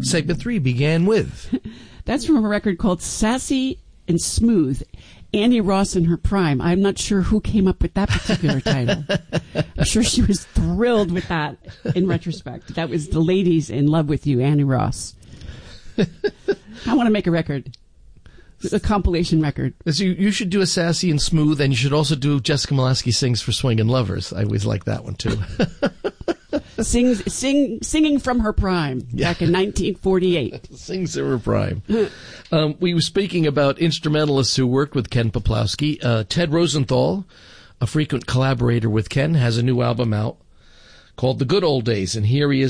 segment 3 began with. That's from a record called Sassy and Smooth, Annie Ross in her prime. I'm not sure who came up with that particular title. I'm sure she was thrilled with that in retrospect. That was the ladies in love with you, Annie Ross. I want to make a record. A compilation record. So you should do a Sassy and Smooth, and you should also do Jessica Molaski Sings for Swingin' Lovers. I always like that one, too. Singing from her prime back in 1948. Sings in her prime. We were speaking about instrumentalists who worked with Ken Peplowski. Ted Rosenthal, a frequent collaborator with Ken, has a new album out called The Good Old Days, and here he is